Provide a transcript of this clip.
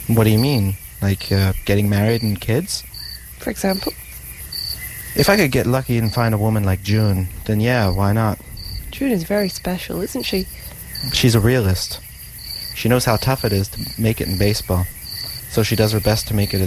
What do you mean? Like getting married and kids? For example? If I could get lucky and find a woman like June, then yeah, why not? June is very special, isn't she? She's a realist. She knows how tough it is to make it in baseball, so she does her best to make it as